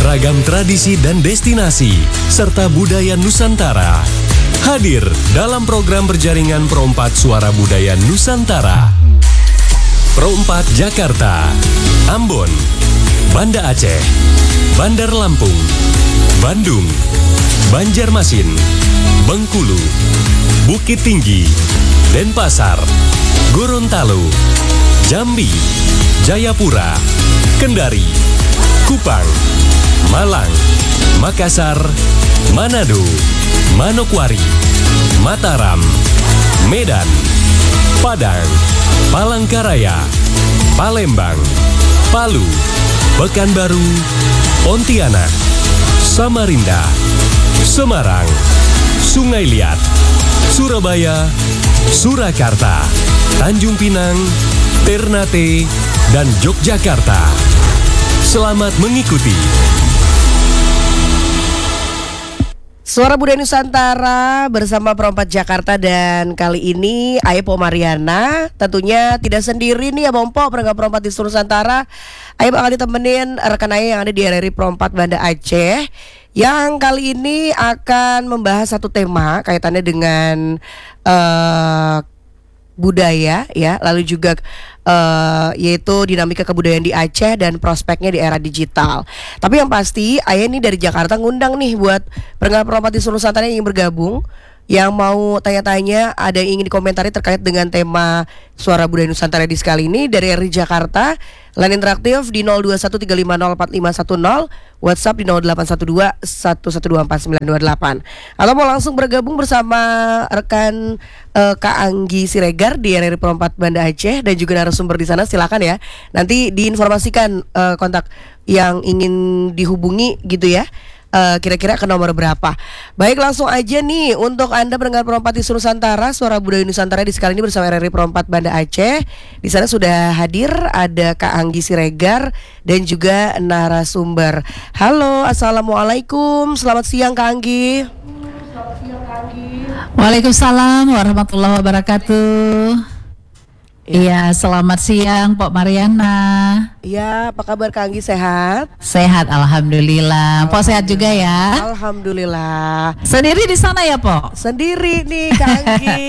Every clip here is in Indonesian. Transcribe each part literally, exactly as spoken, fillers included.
beragam tradisi dan destinasi, serta budaya Nusantara. Hadir dalam program berjaringan Perompat Suara Budaya Nusantara. Perompat Jakarta, Ambon, Banda Aceh, Bandar Lampung, Bandung, Banjarmasin, Bengkulu, Bukit Tinggi, Denpasar, Gorontalo, Jambi, Jayapura, Kendari, Kupang, Malang, Makassar, Manado, Manokwari, Mataram, Medan, Padang, Palangkaraya, Palembang, Palu, Pekanbaru, Pontianak, Samarinda, Semarang, Sungai Liat, Surabaya, Surakarta, Tanjung Pinang, Ternate, dan Yogyakarta. Selamat mengikuti Suara Budaya Nusantara bersama Perompat Jakarta, dan kali ini Aye Po Mariana tentunya tidak sendiri nih ya Bompo, pendengar Perompat di seluruh Nusantara. Aye bakal ditemenin rekan Aye yang ada di R R I Perompat Banda Aceh, yang kali ini akan membahas satu tema kaitannya dengan uh, budaya ya, lalu juga uh, yaitu dinamika kebudayaan di Aceh dan prospeknya di era digital. Tapi yang pasti Ayah ini dari Jakarta ngundang nih buat pendengar Perompat di seluruh Nusantara yang ingin bergabung, yang mau tanya-tanya, ada yang ingin dikomentari terkait dengan tema Suara Budaya Nusantara di sekali ini dari R R I Jakarta. Line interaktif di nol dua satu tiga lima nol empat lima satu nol, WhatsApp di nol delapan satu dua satu satu dua empat sembilan dua delapan. Atau mau langsung bergabung bersama rekan uh, Kak Anggi Siregar di R R I Perompat Banda Aceh dan juga narasumber di sana, silakan ya. Nanti diinformasikan uh, kontak yang ingin dihubungi gitu ya. Uh, kira-kira ke nomor berapa. Baik, langsung aja nih untuk Anda pendengar Perompat di seluruh Nusantara, Suara Budaya Nusantara di sekali ini bersama R R I Perompat Banda Aceh. Di sana sudah hadir ada Kak Anggi Siregar dan juga narasumber. Halo, assalamualaikum, selamat siang Kak Anggi. Selamat siang Kak Anggi. Waalaikumsalam warahmatullahi wabarakatuh. Iya, selamat siang Pok Mariana. Iya, apa kabar Kak Anggi, sehat? Sehat, alhamdulillah. Pok sehat juga ya? Alhamdulillah. Sendiri di sana ya Pok? Sendiri nih Kak Anggi.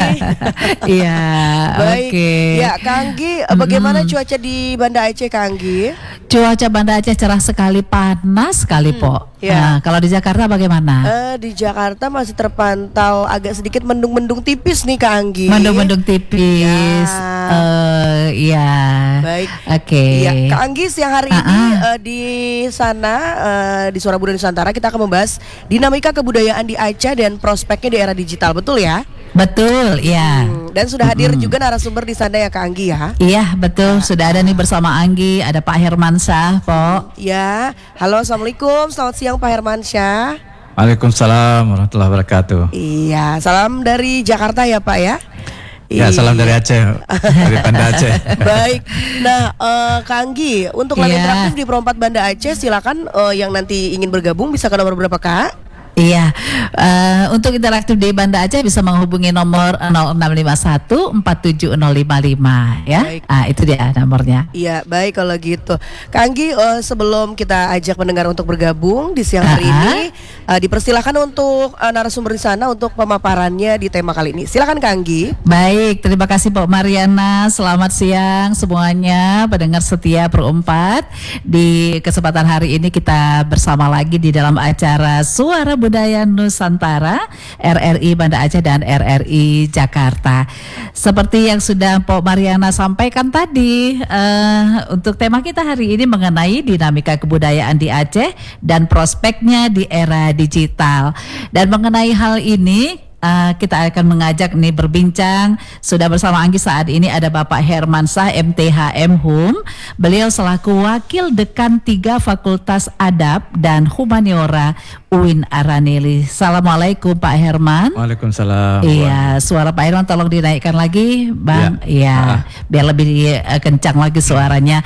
Iya, baik. Okay. Ya Kak Anggi, bagaimana hmm. cuaca di Banda Aceh Kak Anggi? Cuaca Banda Aceh cerah sekali, panas sekali hmm. Pok. Ya. Nah, kalau di Jakarta bagaimana? Uh, di Jakarta masih terpantau agak sedikit mendung-mendung tipis nih Kak Anggi. Mendung-mendung tipis. Ya. Uh, ya. Baik. Oke. Okay. Ya, Kak Anggi, siang hari uh-uh. ini uh, di sana uh, di Suara Budaya Nusantara kita akan membahas dinamika kebudayaan di Aceh dan prospeknya di era digital, betul ya? Betul, ya. Hmm, dan sudah hadir hmm. juga narasumber di sana ya Kak Anggi ya? Iya, betul. Sudah ada nih bersama Anggi, ada Pak Hermansyah, Pok. Ya. Halo, assalamualaikum. Selamat siang Pak Hermansyah. Waalaikumsalam warahmatullahi wabarakatuh. Iya, salam dari Jakarta ya Pak ya. Ya, salam dari Aceh, dari Banda Aceh. Baik, nah uh, Kak Anggi, untuk line yeah. interaktif di Perompat Banda Aceh, silakan uh, yang nanti ingin bergabung bisa ke nomor berapa Kak? Iya, uh, untuk interaktif di Banda Aceh bisa menghubungi nomor nol enam lima satu empat tujuh nol lima lima ya. Baik. Ah, itu dia nomornya. Iya, baik kalau gitu. Kak Anggi, uh, sebelum kita ajak pendengar untuk bergabung di siang hari uh-huh. ini, uh, dipersilakan untuk uh, narasumber di sana untuk pemaparannya di tema kali ini. Silakan Kak Anggi. Baik, terima kasih Pak Mariana. Selamat siang semuanya pendengar setia Perompat. Di kesempatan hari ini kita bersama lagi di dalam acara Suara Budaya Nusantara R R I Banda Aceh dan R R I Jakarta. Seperti yang sudah Pok Mariana sampaikan tadi, uh, untuk tema kita hari ini mengenai dinamika kebudayaan di Aceh dan prospeknya di era digital. Dan mengenai hal ini Uh, kita akan mengajak nih berbincang. Sudah bersama Anggi saat ini ada Bapak Hermansyah M T H M Hum. Beliau selaku Wakil Dekan tiga Fakultas Adab dan Humaniora U I N Aranili. Assalamualaikum Pak Herman. Waalaikumsalam. Iya, suara Pak Herman tolong dinaikkan lagi Bang. Iya, ya, biar lebih uh, kencang lagi suaranya.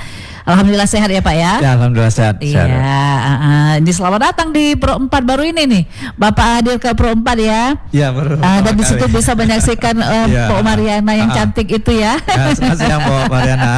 Alhamdulillah sehat ya Pak ya. Ya, alhamdulillah sehat. Iya, sehat. uh, uh, ini selamat datang di Pro empat baru ini nih, Bapak hadir ke Pro empat ya. Ya, baru. Uh, dan di kali. situ bisa menyaksikan uh, Ya. Pak Mariana yang Ah. cantik itu ya. Ya, selamat siang Pak Mariana.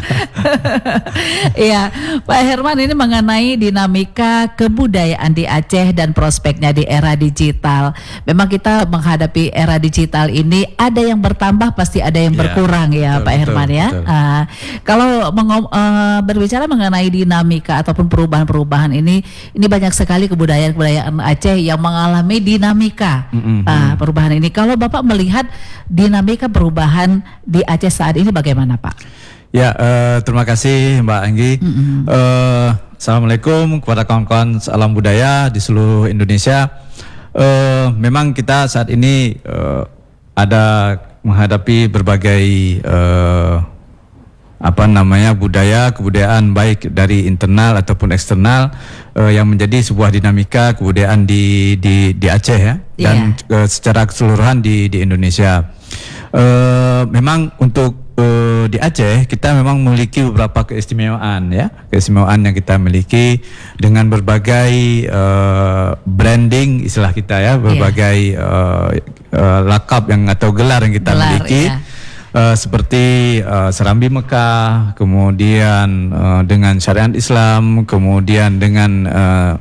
Iya, Pak Herman, ini mengenai dinamika kebudayaan di Aceh dan prospeknya di era digital. Memang kita menghadapi era digital ini ada yang bertambah pasti ada yang Ya, berkurang ya betul, Pak Herman betul, ya. betul. Uh, kalau mengom- uh, berbicara mengenai dinamika ataupun perubahan-perubahan ini, ini banyak sekali kebudayaan-kebudayaan Aceh yang mengalami dinamika Mm-mm. uh, perubahan ini. Kalau Bapak melihat dinamika perubahan di Aceh saat ini bagaimana Pak? Ya, eh, terima kasih Mbak Anggi. Eh, Assalamualaikum kepada kawan-kawan alam budaya di seluruh Indonesia. Eh, memang kita saat ini eh, ada menghadapi berbagai eh, apa namanya budaya kebudayaan baik dari internal ataupun eksternal eh, yang menjadi sebuah dinamika kebudayaan di di di Aceh ya, dan eh, secara keseluruhan di di Indonesia. Eh, memang untuk eh, di Aceh kita memang memiliki beberapa keistimewaan ya, keistimewaan yang kita miliki dengan berbagai eh, branding istilah kita ya, berbagai eh, eh, lakap yang atau gelar yang kita Gelar, miliki. iya. Uh, seperti uh, Serambi Mekah, kemudian uh, dengan syariat Islam, kemudian dengan uh,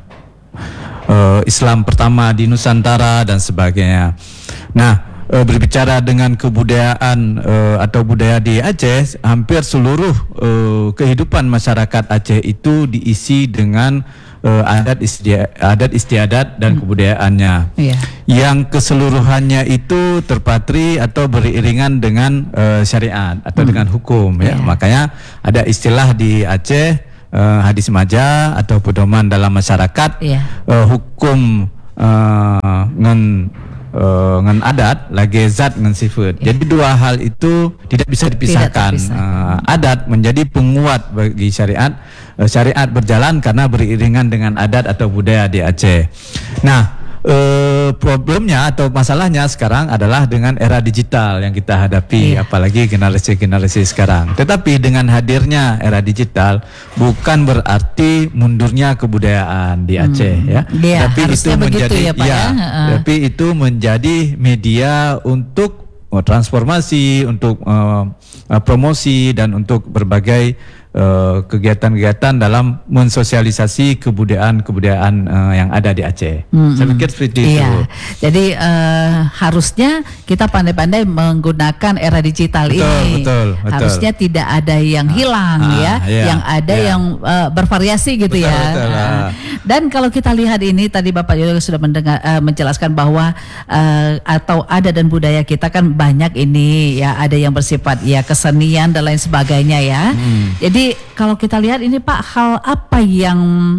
uh, Islam pertama di Nusantara dan sebagainya. Nah, uh, berbicara dengan kebudayaan uh, atau budaya di Aceh, hampir seluruh uh, kehidupan masyarakat Aceh itu diisi dengan uh, adat istiadat, adat istiadat dan kebudayaannya. Iya. Yang keseluruhannya itu terpatri atau beriringan dengan uh, syariat atau Hmm. dengan hukum ya. Yeah. Makanya ada istilah di Aceh uh, hadis maja atau pedoman dalam masyarakat Yeah. uh, hukum uh, ngen uh, ngen adat lagi zat ngen sifat. Yeah. Jadi dua hal itu tidak bisa dipisahkan. terpisah. Uh, adat menjadi penguat bagi syariat. Uh, syariat berjalan karena beriringan dengan adat atau budaya di Aceh. Nah, Uh, problemnya atau masalahnya sekarang adalah dengan era digital yang kita hadapi, Iya. apalagi generasi-generasi sekarang. Tetapi dengan hadirnya era digital bukan berarti mundurnya kebudayaan di Aceh ya. Iya, Tapi itu harusnya begitu menjadi ya, Pak, ya. Heeh. tapi itu menjadi media untuk uh, transformasi, untuk uh, uh, promosi dan untuk berbagai Uh, kegiatan-kegiatan dalam mensosialisasi kebudayaan-kebudayaan uh, yang ada di Aceh. Mm-mm. Saya pikir seperti Iya. itu. Jadi eh, harusnya kita pandai-pandai menggunakan era digital Betul, ini. betul, betul. Harusnya tidak ada yang hilang ah, ya, iya, yang ada iya. yang eh, bervariasi gitu Betul, ya. betul, Ah. ah. Dan kalau kita lihat ini tadi Bapak juga sudah mendengar eh, menjelaskan bahwa eh, atau adat dan budaya kita kan banyak ini ya, ada yang bersifat ya kesenian dan lain sebagainya ya. Hmm. Jadi kalau kita lihat ini Pak, hal apa yang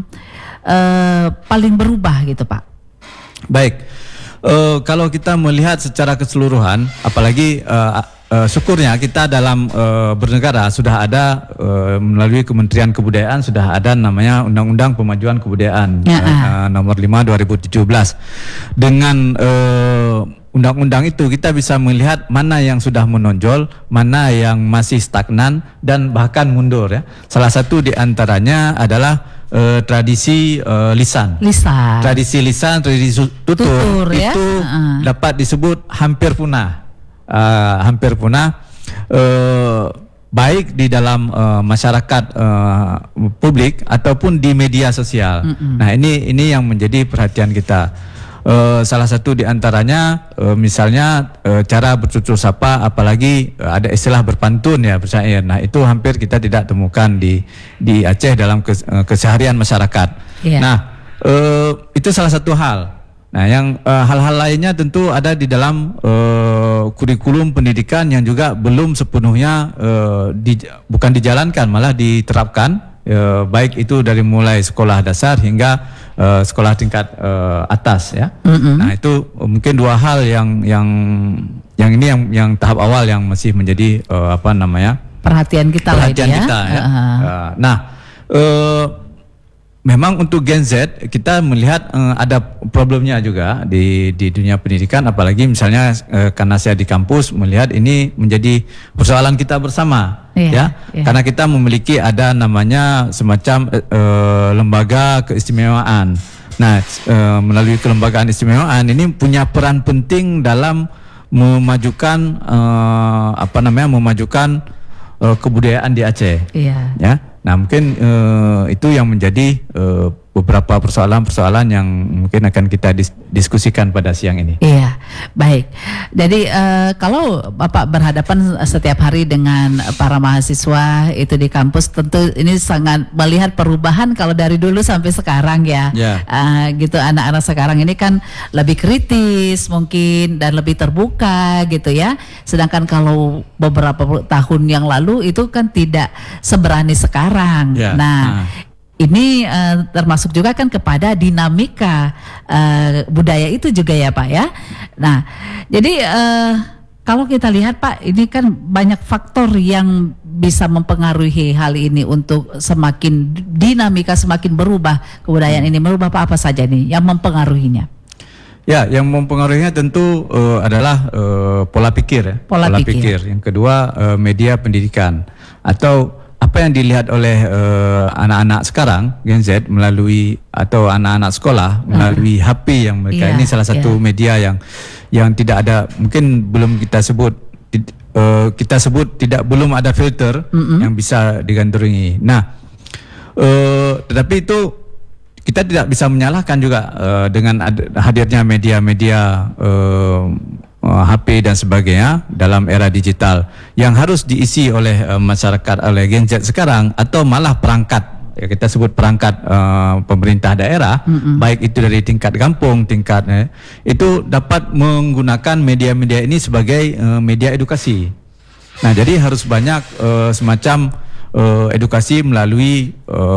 eh, paling berubah gitu Pak? Baik, Eh, kalau kita melihat secara keseluruhan, apalagi eh, eh, syukurnya kita dalam eh, bernegara sudah ada eh, melalui Kementerian Kebudayaan sudah ada namanya Undang-Undang Pemajuan Kebudayaan Ya, eh, ah. eh, nomor lima dua ribu tujuh belas. Dengan eh, undang-undang itu kita bisa melihat mana yang sudah menonjol, mana yang masih stagnan dan bahkan mundur ya. Salah satu di antaranya adalah eh, tradisi eh, lisan. Lisa. Tradisi lisan, tradisi tutur, Tutur, ya? itu Uh-uh. dapat disebut hampir punah, uh, hampir punah, uh, baik di dalam uh, masyarakat uh, publik ataupun di media sosial. Mm-mm. Nah ini ini yang menjadi perhatian kita. Uh, salah satu di antaranya uh, misalnya uh, cara bertutur sapa, apalagi uh, ada istilah berpantun ya, bersyair. Nah itu hampir kita tidak temukan di di Aceh dalam kes, uh, keseharian masyarakat. Iya. Nah uh, itu salah satu hal. Nah yang uh, hal-hal lainnya tentu ada di dalam uh, kurikulum pendidikan yang juga belum sepenuhnya uh, di, bukan dijalankan, malah diterapkan. Uh, baik itu dari mulai sekolah dasar hingga uh, sekolah tingkat uh, atas ya. Mm-mm. Nah itu uh, mungkin dua hal yang yang yang ini yang yang tahap awal yang masih menjadi uh, apa namanya Perhatian kita lah ini perhatian ya. kita ya. Uh-huh. Uh, nah uh, memang untuk Gen Z kita melihat uh, ada problemnya juga di di dunia pendidikan, apalagi misalnya uh, karena saya di kampus melihat ini menjadi persoalan kita bersama, yeah, ya, yeah. karena kita memiliki ada namanya semacam uh, lembaga keistimewaan. Nah, uh, melalui kelembagaan keistimewaan ini punya peran penting dalam memajukan uh, apa namanya memajukan uh, kebudayaan di Aceh, yeah. ya. Nah, mungkin uh, itu yang menjadi uh, beberapa persoalan-persoalan yang mungkin akan kita dis- diskusikan pada siang ini. Iya, baik. Jadi uh, kalau Bapak berhadapan setiap hari dengan para mahasiswa itu di kampus, tentu ini sangat melihat perubahan kalau dari dulu sampai sekarang ya. Ya. Uh, gitu anak-anak sekarang ini kan lebih kritis mungkin dan lebih terbuka gitu ya. Sedangkan kalau beberapa tahun yang lalu itu kan tidak seberani sekarang. Ya. Nah, nah. Ini uh, termasuk juga kan kepada dinamika uh, budaya itu juga ya Pak ya. Nah, jadi uh, kalau kita lihat Pak, ini kan banyak faktor yang bisa mempengaruhi hal ini untuk semakin dinamika semakin berubah kebudayaan ini. Merubah apa apa saja nih yang mempengaruhinya? Ya, yang mempengaruhinya tentu uh, adalah uh, pola pikir ya. Pola, pola pikir. pikir. Yang kedua uh, media pendidikan atau apa yang dilihat oleh uh, anak-anak sekarang Gen Z melalui atau anak-anak sekolah melalui uh. H P yang mereka yeah, ini salah satu yeah. media yang yang tidak ada, mungkin belum kita sebut uh, kita sebut tidak belum ada filter mm-hmm. yang bisa digandrungi. Nah, uh, tetapi itu kita tidak bisa menyalahkan juga uh, dengan ad- hadirnya media-media uh, H P dan sebagainya dalam era digital yang harus diisi oleh uh, masyarakat, oleh Gen Z sekarang, atau malah perangkat, ya kita sebut perangkat uh, pemerintah daerah, mm-hmm. baik itu dari tingkat kampung, tingkat eh, itu dapat menggunakan media-media ini sebagai uh, media edukasi. Nah, jadi harus banyak uh, semacam uh, edukasi melalui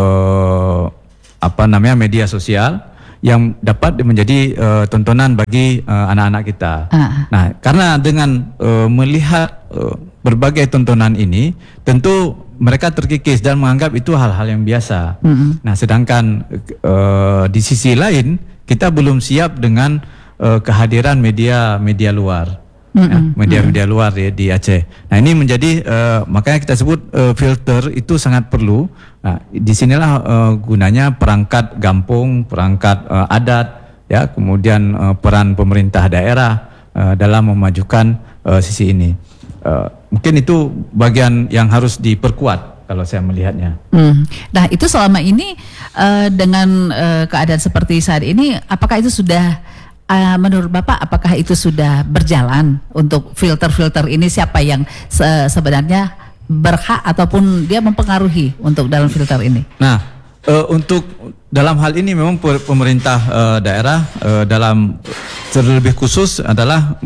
uh, apa namanya media sosial yang dapat menjadi uh, tontonan bagi uh, anak-anak kita. Uh. Nah, karena dengan uh, melihat uh, berbagai tontonan ini, tentu mereka terkikis dan menganggap itu hal-hal yang biasa. Uh-huh. Nah, sedangkan uh, di sisi lain kita belum siap dengan uh, kehadiran media-media luar. Uh-huh. Ya, media-media luar ya, di Aceh. Nah, ini menjadi uh, makanya kita sebut uh, filter itu sangat perlu. Nah, disinilah uh, gunanya perangkat kampung, perangkat uh, adat, ya, kemudian uh, peran pemerintah daerah uh, dalam memajukan uh, sisi ini. Uh, mungkin itu bagian yang harus diperkuat kalau saya melihatnya. Hmm. Nah, itu selama ini uh, dengan uh, keadaan seperti saat ini, apakah itu sudah uh, menurut Bapak, apakah itu sudah berjalan untuk filter-filter ini? Siapa yang se- sebenarnya berhak ataupun dia mempengaruhi untuk dalam filter ini? Nah, uh, untuk dalam hal ini memang pemerintah uh, daerah uh, dalam terlebih khusus adalah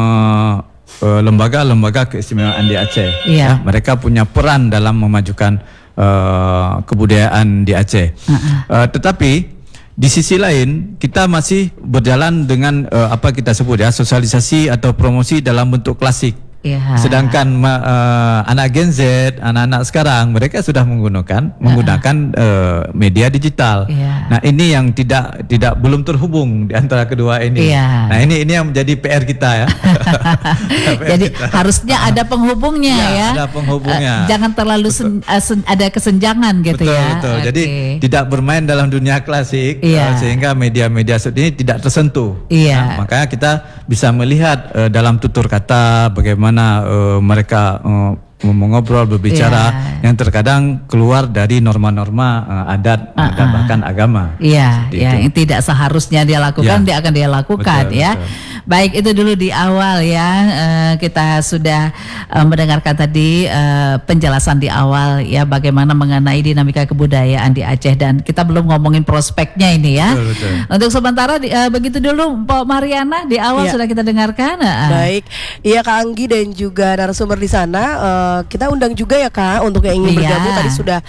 me, uh, lembaga-lembaga keistimewaan di Aceh. Iya. Ya, mereka punya peran dalam memajukan uh, kebudayaan di Aceh. Uh-uh. Uh, tetapi di sisi lain kita masih berjalan dengan uh, apa kita sebut ya sosialisasi atau promosi dalam bentuk klasik. Ya. Sedangkan uh, anak Gen Z, anak-anak sekarang mereka sudah menggunakan menggunakan uh, media digital. Ya. Nah, ini yang tidak tidak belum terhubung di antara kedua ini. Ya. Nah, ini ini yang menjadi P R kita ya. P R Jadi kita. Harusnya ada penghubungnya ya. ya. Ada penghubungnya. Uh, jangan terlalu sen, uh, sen, ada kesenjangan gitu betul, ya. Betul. Okay. Jadi tidak bermain dalam dunia klasik ya. uh, sehingga media-media ini tidak tersentuh. Ya. Nah, makanya kita bisa melihat uh, dalam tutur kata bagaimana mana uh, mereka uh, mengobrol berbicara yeah. yang terkadang keluar dari norma-norma uh, adat uh-uh. dan bahkan agama. Iya, yeah, ya, yang tidak seharusnya dia lakukan yeah. dia akan dia lakukan. Betul, ya. Betul. Baik, itu dulu di awal ya, uh, kita sudah uh, mendengarkan tadi uh, penjelasan di awal ya bagaimana mengenai dinamika kebudayaan di Aceh, dan kita belum ngomongin prospeknya ini ya. Betul, betul. Untuk sementara uh, begitu dulu Pak Mariana, di awal yeah. sudah kita dengarkan. Uh. Baik, iya Kak Anggi dan juga narasumber di sana, uh, kita undang juga ya Kak untuk yang ingin yeah. bergabung. Tadi sudah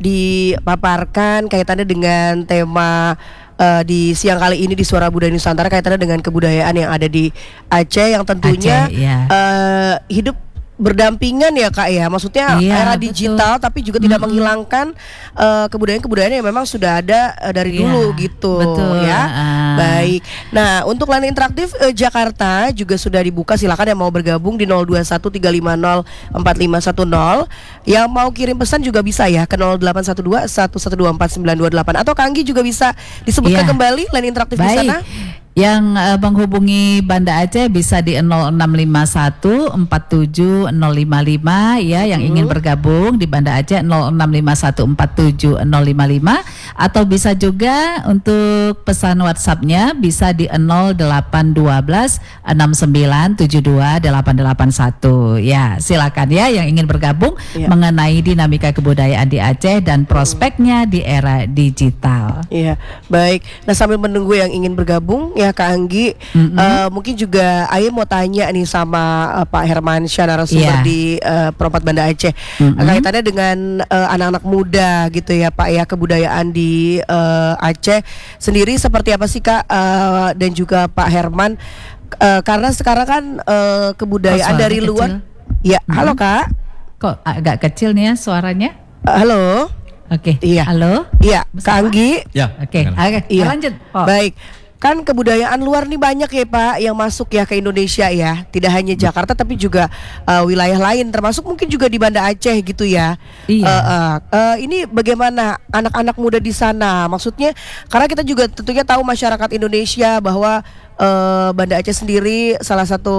dipaparkan kaitannya dengan tema Uh, di siang kali ini di Suara Budaya Nusantara kaitannya dengan kebudayaan yang ada di Aceh yang tentunya Aceh, yeah. uh, hidup berdampingan ya Kak ya. Maksudnya Iya, era betul. digital tapi juga tidak menghilangkan uh, kebudayaan-kebudayaan yang memang sudah ada uh, dari Iya, dulu gitu betul. ya. Ah. Baik. Nah, untuk layanan interaktif uh, Jakarta juga sudah dibuka. Silakan yang mau bergabung di nol dua satu tiga lima nol empat lima satu nol. Yang mau kirim pesan juga bisa ya ke nol delapan satu dua satu satu dua empat sembilan dua delapan atau Kak Anggi juga bisa disebutkan Iya. kembali layanan interaktif di Baik. sana. Yang uh, menghubungi Banda Aceh bisa di nol enam lima satu empat tujuh nol lima lima ya, yang ingin bergabung di Banda Aceh nol enam lima satu empat tujuh nol lima lima, atau bisa juga untuk pesan WhatsApp-nya bisa di nol delapan satu dua enam sembilan tujuh dua delapan delapan satu. Ya, silakan ya yang ingin bergabung Ya. mengenai dinamika kebudayaan di Aceh dan prospeknya di era digital. Iya, baik. Nah, sambil menunggu yang ingin bergabung ya Kak Anggi, eh, mungkin juga Aye mau tanya nih sama eh, Pak Hermansyah narasumber Iya. di eh, Perompat Banda Aceh, Mm-mm. kaitannya dengan eh, anak-anak muda gitu ya Pak ya, kebudayaan di eh, Aceh sendiri seperti apa sih Kak, eh, dan juga Pak Herman, Eh, karena sekarang kan eh, kebudayaan Oh, suaranya dari luar. kecil. Ya, halo Kak. Kok agak kecil nih ya suaranya? Eh, halo. Oke. Iya. Halo. Iya, Bisa, Kak Pak? Anggi. Ya. Oke. dengar. Oke. Iya. Lanjut. Oh. Baik. Kan kebudayaan luar nih banyak ya Pak yang masuk ya ke Indonesia ya. Tidak hanya Jakarta tapi juga uh, wilayah lain, termasuk mungkin juga di Banda Aceh gitu ya. Iya. Uh, uh, uh, ini bagaimana anak-anak muda di sana? Maksudnya karena kita juga tentunya tahu masyarakat Indonesia bahwa uh, Banda Aceh sendiri salah satu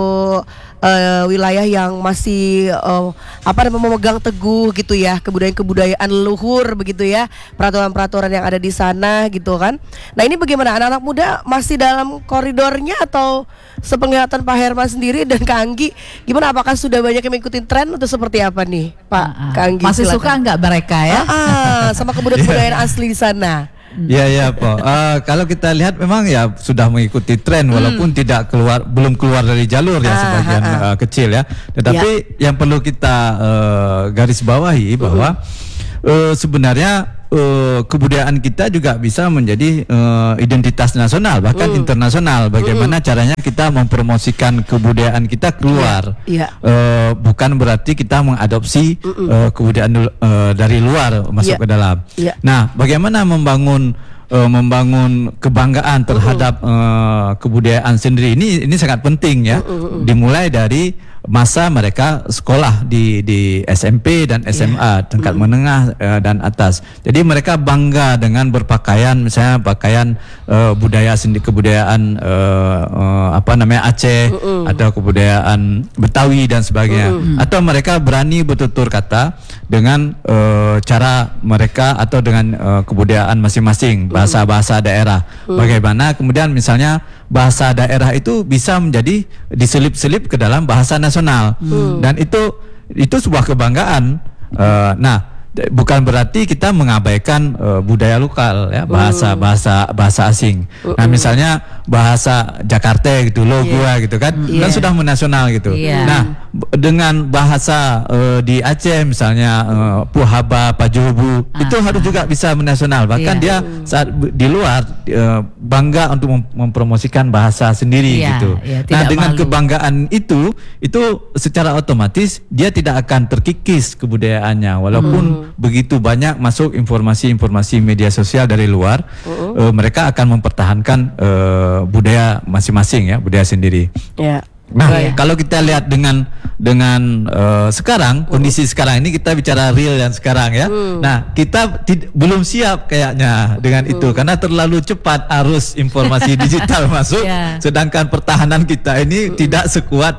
uh, wilayah yang masih uh, apa namanya memegang teguh gitu ya kebudayaan-kebudayaan leluhur begitu ya, peraturan-peraturan yang ada di sana gitu kan. Nah, ini bagaimana anak-anak muda masih dalam koridornya atau sepenglihatan Pak Herman sendiri dan Kak Anggi gimana, apakah sudah banyak yang mengikuti tren atau seperti apa nih Pak? Ah, ah. Kak Anggi Masih silakan. suka nggak mereka ya? Ah, ah, sama kebudayaan-kebudayaan asli di sana. Ya ya Po. Uh, kalau kita lihat memang ya sudah mengikuti tren walaupun tidak keluar, belum keluar dari jalur ya Ah, sebagian ah, ah. uh, kecil ya. Tetapi yang perlu kita uh, garis bawahi bahwa uh, sebenarnya uh, kebudayaan kita juga bisa menjadi uh, identitas nasional bahkan internasional. Bagaimana caranya kita mempromosikan kebudayaan kita keluar. Iya. Uh, bukan berarti kita mengadopsi uh, kebudayaan uh, dari luar masuk Iya. ke dalam. Iya. Nah, bagaimana membangun uh, membangun kebanggaan terhadap uh, kebudayaan sendiri ini ini sangat penting ya. Dimulai dari masa mereka sekolah di di S M P dan S M A tingkat menengah uh, dan atas. Jadi mereka bangga dengan berpakaian misalnya pakaian uh, budaya sendiri, kebudayaan uh, uh, apa namanya Aceh atau kebudayaan Betawi dan sebagainya. Atau mereka berani bertutur kata dengan uh, cara mereka atau dengan uh, kebudayaan masing-masing, bahasa-bahasa daerah. Bagaimana kemudian misalnya bahasa daerah itu bisa menjadi diselip-selip ke dalam bahasa nasional. Dan itu itu sebuah kebanggaan. Uh, nah, d- bukan berarti kita mengabaikan uh, budaya lokal ya, bahasa bahasa bahasa asing. Nah, misalnya bahasa Jakarta gitu, lo gua gitu kan, kan sudah menasional gitu. Iya. Nah, b- dengan bahasa uh, di Aceh misalnya uh, Puhaba, Pajubu, itu harus juga bisa menasional. Bahkan Iya. dia saat b- di luar uh, bangga untuk mem- mempromosikan bahasa sendiri Iya, gitu. iya, Nah, tidak dengan malu. kebanggaan itu, itu secara otomatis dia tidak akan terkikis kebudayaannya walaupun begitu banyak masuk informasi-informasi media sosial dari luar, eh, mereka akan mempertahankan eh, budaya masing-masing ya, budaya sendiri. Ya. Nah, Baik. kalau kita lihat dengan dengan eh, sekarang kondisi sekarang ini, kita bicara real yang sekarang ya. Nah, kita tid- belum siap kayaknya dengan itu karena terlalu cepat arus informasi digital masuk, Ya. sedangkan pertahanan kita ini tidak sekuat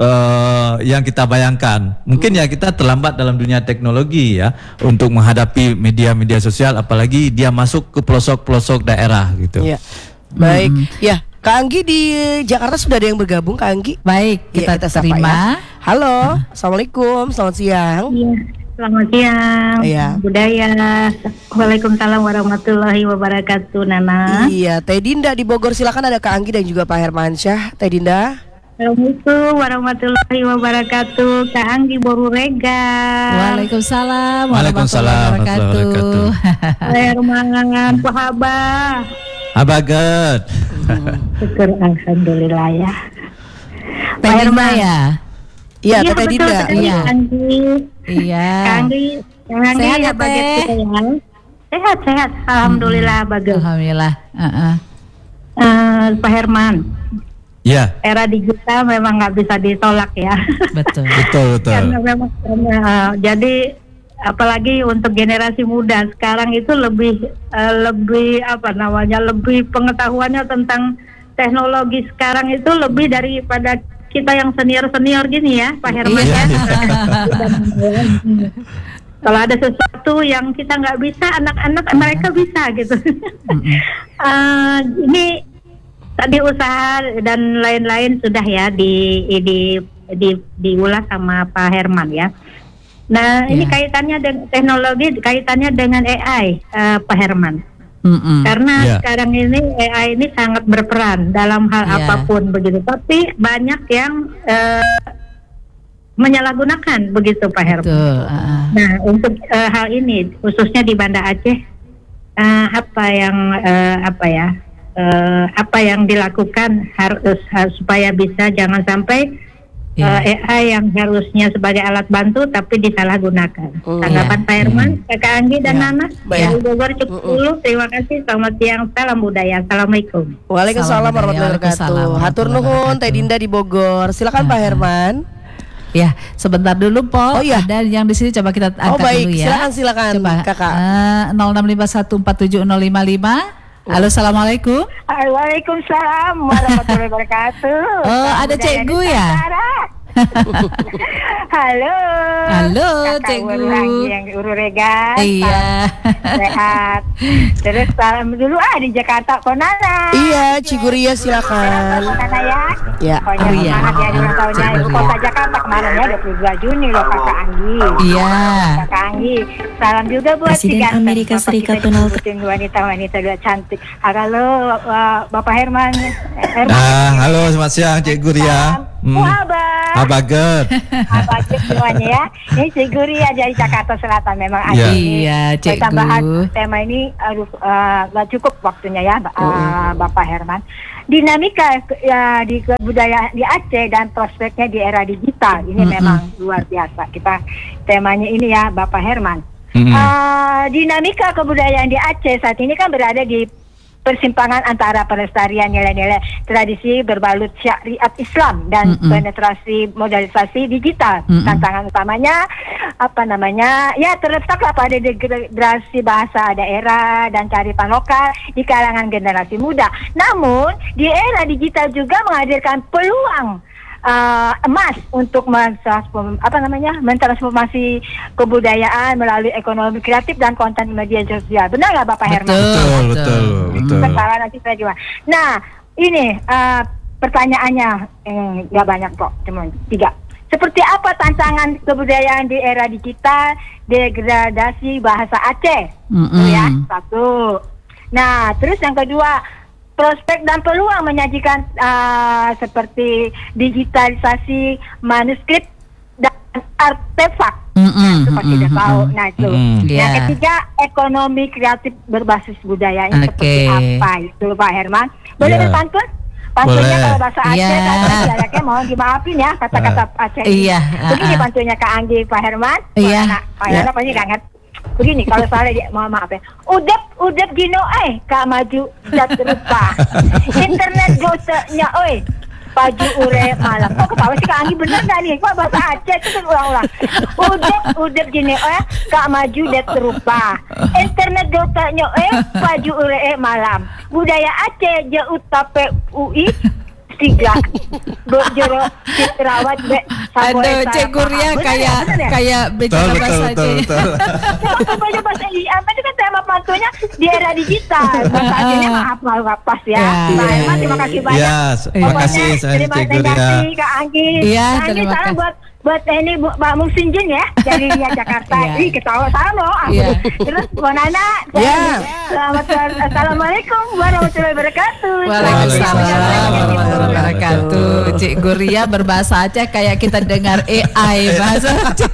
eh, yang kita bayangkan. Mungkin ya kita terlambat dalam dunia teknologi ya untuk menghadapi media-media sosial, apalagi dia masuk ke pelosok-pelosok daerah gitu. Ya. Baik. Ya, Kak Anggi di Jakarta sudah ada yang bergabung, Kak Anggi? Baik, Ya, kita, sapa terima. ya. Halo, Assalamualaikum, selamat siang. Iya, selamat siang. Iya. Budaya. Waalaikumsalam warahmatullahi wabarakatuh, Nana. Iya, Teh Dinda di Bogor, silakan, ada Kak Anggi dan juga Pak Hermansyah. Teh Dinda. Assalamualaikum warahmatullahi wabarakatuh. Kak Anggi Borurega. Waalaikumsalam Waalaikumsalam warahmatullahi wabarakatuh. Herman, Pahaba. Abaget. Syukur alhamdulillah ya. Teh Pak Dinda Herman. ya. Iya, Iya, Teteh betul Dinda. sekali, Iya. Kak Anggi. Iya. Kak Anggi, Kak Anggi Sehat ya, bagian Teh? kita ya. Sehat, sehat. Alhamdulillah bagus. Alhamdulillah. Uh-uh. Eh, Pak Herman, Ya, era digital memang nggak bisa ditolak ya. Betul. betul betul. Karena memang eh, jadi apalagi untuk generasi muda sekarang itu lebih eh, lebih apa namanya lebih pengetahuannya tentang teknologi sekarang itu lebih daripada kita yang senior senior gini ya, Pak Herman Iya. ya. Kalau ada sesuatu yang kita nggak bisa, anak-anak mereka bisa gitu. Eh, ini tadi usaha dan lain-lain sudah ya di di di diulas sama Pak Herman ya. Nah, ini Ya. kaitannya dengan teknologi, kaitannya dengan A I, eh, Pak Herman. Mm-mm. Karena Ya. sekarang ini A I ini sangat berperan dalam hal Ya. apapun begitu. Tapi banyak yang eh, menyalahgunakan begitu Pak Herman. Betul. Uh-uh. Nah, untuk eh, hal ini khususnya di Banda Aceh, eh, apa yang eh, apa ya, eh, apa yang dilakukan harus, harus supaya bisa jangan sampai Iya. eh, A I yang harusnya sebagai alat bantu tapi disalahgunakan. Hmm. Tanggapan Iya. Pak Herman, Kak Anggi dan Ya. Nana, Baik. dari Bogor cukup dulu. Terima kasih. Selamat siang, salam budaya. Assalamualaikum. Waalaikumsalam Salam warahmatullahi budaya. wabarakatuh. Waalaikumsalam Hatur warahmatullahi nuhun Teh wabarakatuh. Dinda di Bogor. Silakan Pak Herman. Ya, sebentar dulu Po. Oh, iya. Ada yang di sini coba kita angkat Oh baik, dulu ya. silakan silakan Coba Kakak. eh, nol enam lima satu empat tujuh nol lima lima. Halo, assalamualaikum. Waalaikumsalam warahmatullahi wabarakatuh. Oh, ada Cikgu ya? Halo. Halo, Kakak Cikgu. Uru lagi yang di Uru Regan. Iya. Sehat. Terus salam dulu ah di Jakarta Konana. Iya, Ciguria silakan. Konana ya. Ya. Pokoknya Oh, iya. semangat ya di ulang tahunnya Cikgu Ibu Ria. Kota Jakarta kemarin ya dua puluh dua Juni loh Kakak Anggi. Iya. Kakak Anggi. Salam juga buat Presiden si ganteng Amerika Bapak Serikat kita Donald disebutin wanita-wanita dua cantik. Halo uh, Bapak Herman. Herman. Ah, halo selamat siang Cik Guria. Hmm. Wabah. Abaget. Abadit semuanya ya. Ini si Guria dari Jakarta Selatan memang ada Iya. ini. Iya, Cikgu. Tambahan tema ini aduh uh, gak cukup waktunya ya uh, Bapak Herman. Dinamika ya, di kebudayaan di Aceh dan prospeknya di era digital ini Mm-mm. memang luar biasa. Kita temanya ini ya Bapak Herman. Mm-mm. Uh, dinamika kebudayaan di Aceh saat ini kan berada di persimpangan antara pelestarian nilai-nilai tradisi berbalut syariat Islam dan Mm-mm. penetrasi modernisasi digital. Mm-mm. Tantangan utamanya apa namanya ya terletaklah pada degradasi bahasa daerah dan kearifan lokal di kalangan generasi muda. Namun di era digital juga menghadirkan peluang uh, emas untuk mentransform, apa namanya mentransformasi kebudayaan melalui ekonomi kreatif dan konten media sosial. Benar nggak Bapak Herman? Betul, betul, betul. Sekarang nanti saya juga. Nah, ini uh, pertanyaannya eh, nggak banyak kok, cuma tiga. Seperti apa tantangan kebudayaan di era digital, degradasi bahasa Aceh? Mm-mm. Itu ya, satu. Nah, terus yang kedua, prospek dan peluang menyajikan uh, seperti digitalisasi manuskrip dan artefak. Mm-mm. Itu pasti udah tahu. Nah itu. Mm-mm. Yang Iya. ketiga ekonomi kreatif berbasis budaya ini Oke. seperti apa itu Pak Herman? Boleh Iya. berpantun? Pantunnya Boleh. kalau bahasa Aceh Iya. kan dialeknya mohon dimaafin ya kata-kata Aceh ini. Iya, Begini uh-uh. pantunnya Kak Anggi Pak Herman. Iya. Pak Anak, Pak Anak pasti nggak ngerti. Begini kalau salah dia mohon maaf ya. Udep udep gino eh Kak maju dat rupa. Internet gosenya oi. Paju ure malam. Kok ketawa sih Kak Anggi bener gak nih? Kok bahasa Aceh itu kan ulang-ulang. Udep udep gini eh Kak maju dat rupa. Internet gosenya eh paju ure eh malam. Budaya Aceh je utape U I tiga Bojero Citrawat be Aduh, Cik Guria kayak kayak Betul, bicara betul, bahasa betul, Aceh. betul. Pokoknya bahasa apa itu kan tema pantunya di era digital. Bahasa Acehnya maaf maaf pas ya. Ya, Pak iya, Herman, iya, terima kasih banyak. Iya, terima kasih saya terima Cik terima Guria. kasih Kak Anggi. Iya, Kak Anggi terima salam kasih. buat buat ini Bu, Mbak Muhsin Jin ya dari Ria Jakarta. Iya. Ih ketawa salam loh. aku. Iya. Terus Bu Nana. Iya. Selamat assalamualaikum warahmatullahi wabarakatuh. Waalaikumsalam Waalaikumsalam warahmatullahi wabarakatuh. Cik Guria berbahasa Aceh kayak kita dengar A I bahasa Aceh.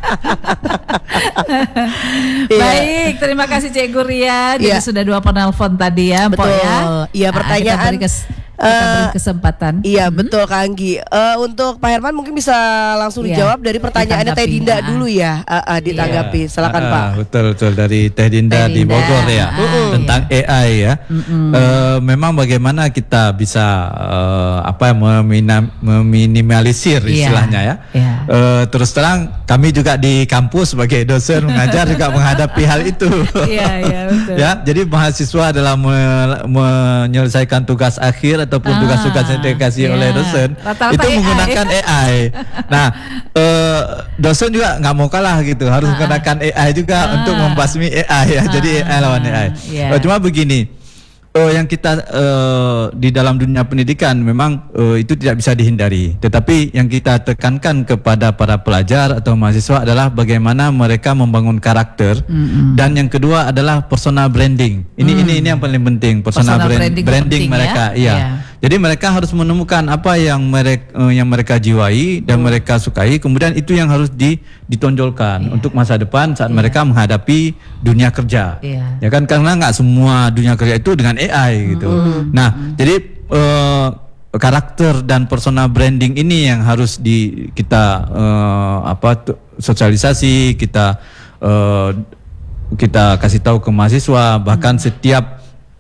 Baik, terima kasih Cik Guria. Jadi Iya. sudah dua penelpon tadi ya, Mpok Betul. ya. Iya, Nah, pertanyaan kita beri kes- Kita Eh, beri kesempatan. Iya betul Kak Anggi. Eh, untuk Pak Herman mungkin bisa langsung Iya, dijawab dari pertanyaannya Teh ditanggapi, Dinda ah. dulu ya. Ah, ah, ditanggapi. Silakan Ah, Pak. Betul betul dari Teh Dinda Teh di Dinda, Bogor ya ah, tentang A I ya. Eh, memang bagaimana kita bisa eh, apa memina- meminimalisir Iya, istilahnya ya. iya. Eh, terus terang kami juga di kampus sebagai dosen mengajar juga menghadapi hal itu. Iya, iya, betul. Ya, jadi mahasiswa dalam me- menyelesaikan tugas akhir ataupun Ah, tugas-tugas yang dikasih iya. oleh dosen Rata-rata itu A I. menggunakan A I. Nah, eh, dosen juga nggak mau kalah gitu, harus menggunakan A I juga Ah. untuk membasmi A I ya. Jadi A I lawan A I. Iya. Eh, Cuma begini, eh, yang kita eh, di dalam dunia pendidikan memang eh, itu tidak bisa dihindari. Tetapi yang kita tekankan kepada para pelajar atau mahasiswa adalah bagaimana mereka membangun karakter. Dan yang kedua adalah personal branding. Ini ini ini yang paling penting, personal, Personal brand- branding branding, penting ya. mereka. Iya. Iya. Jadi mereka harus menemukan apa yang mereka yang mereka jiwai dan mereka sukai, kemudian itu yang harus di, ditonjolkan untuk masa depan saat mereka menghadapi dunia kerja. Iya. Ya kan, karena nggak semua dunia kerja itu dengan A I gitu. Nah, jadi eh, karakter dan personal branding ini yang harus di kita eh, apa tu- sosialisasi, kita eh, kita kasih tahu ke mahasiswa, bahkan setiap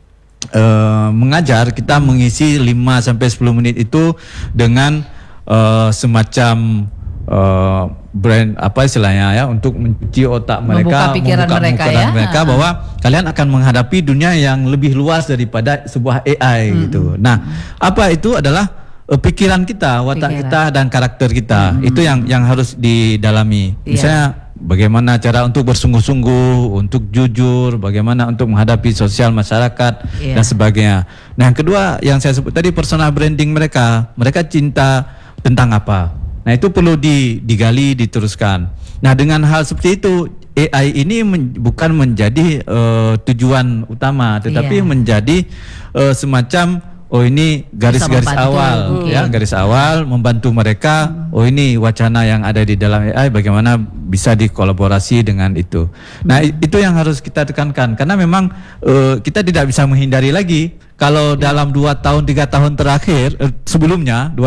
Uh, mengajar kita mengisi lima sampai sepuluh menit itu dengan uh, semacam uh, brand apa istilahnya ya, untuk mencuci otak mereka, Membuka pikiran mereka pikiran ya. mereka bahwa kalian akan menghadapi dunia yang lebih luas daripada sebuah A I gitu. Nah, apa itu adalah uh, pikiran kita, watak Pikiran. kita dan karakter kita. Itu yang yang harus didalami. Iya. Misalnya bagaimana cara untuk bersungguh-sungguh, untuk jujur, bagaimana untuk menghadapi sosial masyarakat Iya. dan sebagainya. Nah, yang kedua yang saya sebut tadi personal branding mereka, mereka cinta tentang apa. Nah, itu perlu di, digali, diteruskan. Nah, dengan hal seperti itu A I ini men- bukan menjadi eh, tujuan utama, tetapi Iya. menjadi eh, semacam oh ini garis-garis membantu awal mungkin. ya, garis awal membantu mereka. Oh ini wacana yang ada di dalam A I, bagaimana bisa dikolaborasi dengan itu. Nah, i- itu yang harus kita tekankan karena memang eh, kita tidak bisa menghindari lagi kalau dalam dua tahun tiga tahun terakhir eh, sebelumnya dua